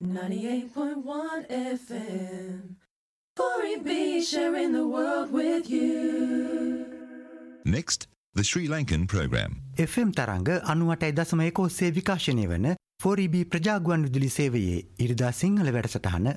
98.1 FM. 4EB sharing the world with you. Next, the Sri Lankan program. FM තරංග 98.1 ඔස්සේ විකාශනය වන 4EB ප්‍රජාගුවන් විදුලි සේවයේ ඉරිදා සිංහල වැඩසටහන